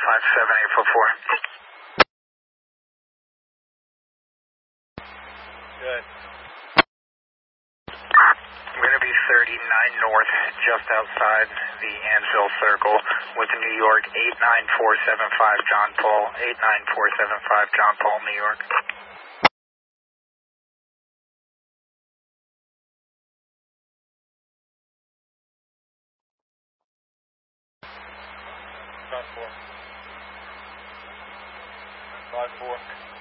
Good. I'm going to be 39 north, just outside the Ansville Circle, with New York 89475 John Paul, 89475 John Paul, New York. Front 4. 5-4.